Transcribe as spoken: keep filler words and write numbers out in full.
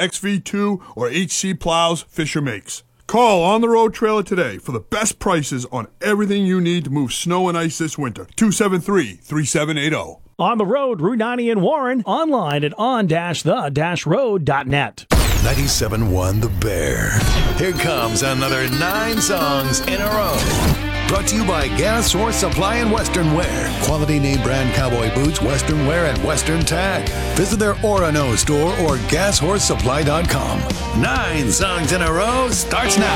X V two, or H C plows Fisher makes. Call On the Road Trailer today for the best prices on everything you need to move snow and ice this winter. two seven three, three seven eight zero. On the road, Route ninety in Warren, online at on dash the dash road dot net. ninety-seven point one The Bear. Here comes another nine songs in a row. Brought to you by Gas Source Supply and Western Wear. Quality name brand cowboy boots, Western Wear, and Western Tag. Visit their Orono store or gas horse supply dot com. Nine songs in a row starts now.